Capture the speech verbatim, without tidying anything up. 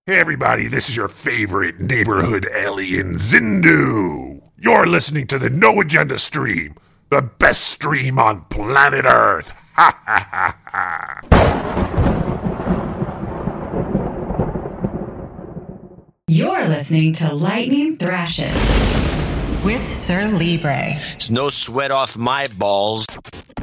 Hey everybody, this is your favorite neighborhood alien, Zindu. You're listening to the No Agenda stream, the best stream on planet Earth. Ha ha ha ha. You're listening to Lightning Thrashes with Sir Libre. It's no sweat off my balls.